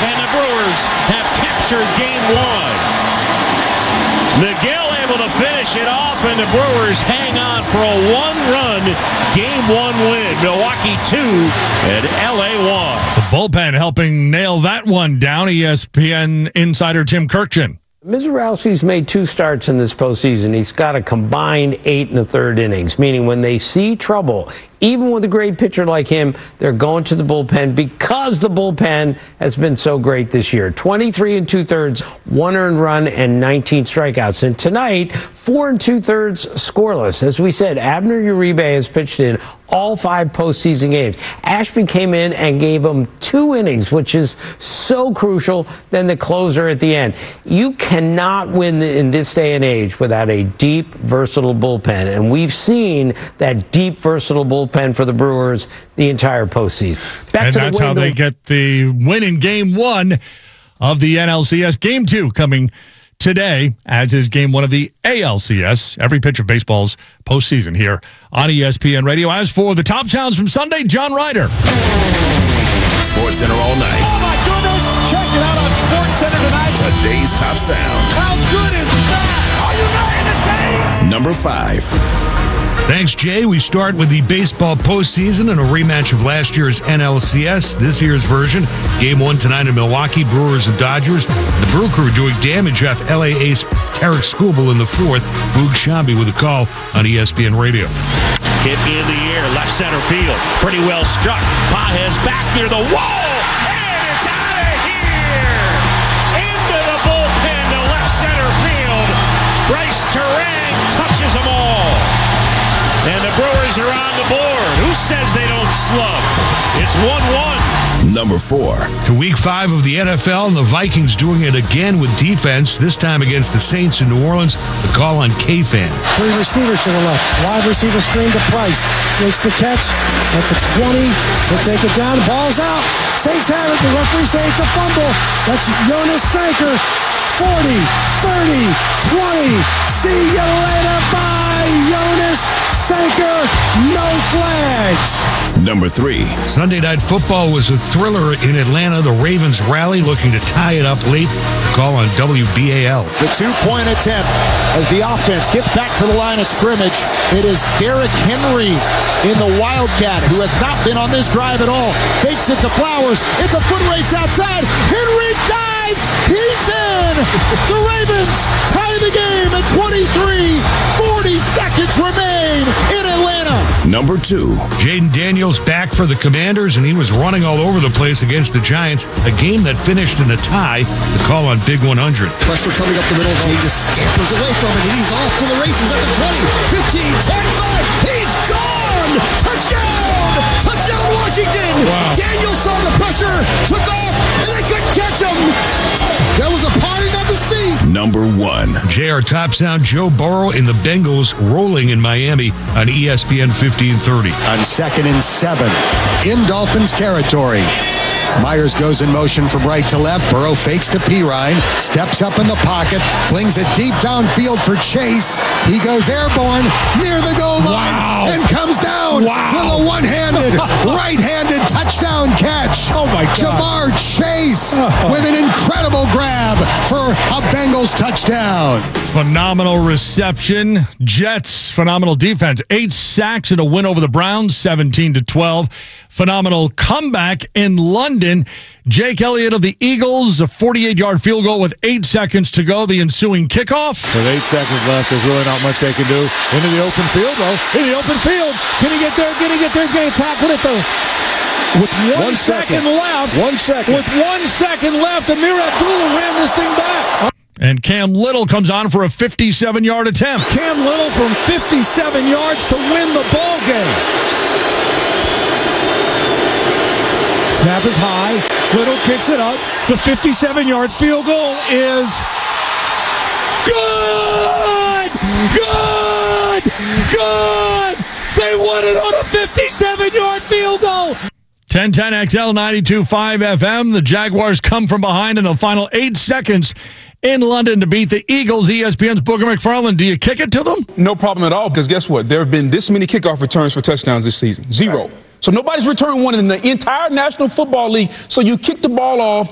and the Brewers have captured Game 1. Miguel able to finish it off, and the Brewers hang on for a one-run Game 1 win. Milwaukee 2 and LA 1. The bullpen helping nail that one down. ESPN insider Tim Kurkjian. Mizorowski's made 2 starts in this postseason. He's got a combined 8 1/3 innings, meaning when they see trouble, even with a great pitcher like him, they're going to the bullpen because the bullpen has been so great this year. 23 2/3, 1 earned run, and 19 strikeouts. And tonight, 4 2/3 scoreless. As we said, Abner Uribe has pitched in all 5 postseason games. Ashby came in and gave him 2 innings, which is so crucial. Then the closer at the end. You cannot win in this day and age without a deep, versatile bullpen. And we've seen that deep, versatile bullpen for the Brewers the entire postseason. And that's how they get the win in Game 1 of the NLCS. Game 2 coming today, as is Game 1 of the ALCS. Every pitch of baseball's postseason here on ESPN Radio. As for the top sounds from Sunday, John Ryder. Sports Center all night. Oh, my goodness. Check it out on Sports Center tonight. Today's top sound. How good is that? Are you not entertained? Number 5. Thanks, Jay. We start with the baseball postseason and a rematch of last year's NLCS. This year's version, Game 1 tonight in Milwaukee, Brewers and Dodgers. The Brew Crew doing damage off LA ace Tarek Skubal in the 4th. Boog Shambi with a call on ESPN Radio. Hit in the air, left center field. Pretty well struck. Pages back near the wall. And it's out of here. Into the bullpen to left center field. Bryce Terang touches them all. And the Brewers are on the board. Who says they don't slug? It's 1-1. Number 4. To Week 5 of the NFL, and the Vikings doing it again with defense, this time against the Saints in New Orleans. The call on K-Fan. 3 receivers to the left. Wide receiver screen to Price. Makes the catch at the 20. He'll take it down. Ball's out. Saints have it. The referee says it's a fumble. That's Jonas Sanker. 40, 30, 20. See you later. Bye, Jonas Sanker. No flags. Number 3. Sunday Night Football was a thriller in Atlanta. The Ravens rally, looking to tie it up late. Call on WBAL. The 2-point attempt as the offense gets back to the line of scrimmage. It is Derrick Henry in the Wildcat, who has not been on this drive at all. Fakes it to Flowers. It's a foot race outside. Henry dives. He's in. The Ravens tie the game at 23. 40 seconds remain in Atlanta. Number 2. Jaden Daniels back for the Commanders, and he was running all over the place against the Giants. A game that finished in a tie. The call on Big 100. Pressure coming up the middle. He just scampers away from it, and he's off to the races at the 20, 15, 25. He's gone! Touchdown! Touchdown, Washington! Wow. Daniels saw the pressure, took off, and they couldn't catch him. That was a party not to see. Number 1. JR Top Sound, Joe Burrow in the Bengals rolling in Miami on ESPN 1530. On 2nd and 7 in Dolphins territory. Myers goes in motion from right to left. Burrow fakes to Pirine, steps up in the pocket, flings it deep downfield for Chase. He goes airborne near the goal line and comes down with a one-handed, right-handed touchdown catch. Oh, my God. Jamar Chase with an incredible grab for a Bengals touchdown. Phenomenal reception. Jets, phenomenal defense. 8 sacks and a win over the Browns, 17-12. Phenomenal comeback in London. Jake Elliott of the Eagles, a 48-yard field goal with 8 seconds to go. The ensuing kickoff. With 8 seconds left, there's really not much they can do. Into the open field, though. In the open field. Can he get there? Can he get there? He's going to tackle it, though. With 1 second left. 1 second. With 1 second left, Amir Abdullah ran this thing back. And Cam Little comes on for a 57-yard attempt. Cam Little from 57 yards to win the ball game. Snap is high. Little kicks it up. The 57-yard field goal is good! Good! Good! They won it on a 57-yard field goal! 1010XL 92.5 FM. The Jaguars come from behind in the final 8 seconds in London to beat the Eagles. ESPN's Booger McFarland. Do you kick it to them? No problem at all, because guess what? There have been this many kickoff returns for touchdowns this season. 0. So nobody's returned one in the entire National Football League. So you kick the ball off